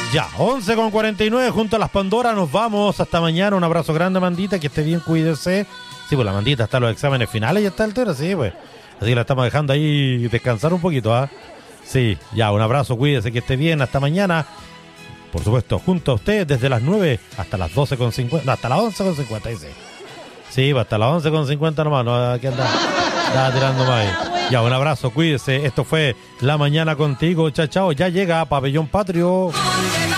Ya, 11:49 junto a las Pandora, nos vamos. Hasta mañana, un abrazo grande, Mandita, que esté bien, cuídese. Sí, pues la Mandita está en los exámenes finales y está altera, sí, pues. Así que la estamos dejando ahí descansar un poquito, ¿ah? Sí, ya, un abrazo, cuídese, que esté bien, hasta mañana. Por supuesto, junto a usted desde las 9 hasta las 12:50, no, hasta las 11:50, dice. Sí, hasta las 11:50 nomás, no, aquí anda tirando más ahí. Ya, un abrazo, cuídese. Esto fue La Mañana Contigo, chao, chao. Ya llega Pabellón Patrio.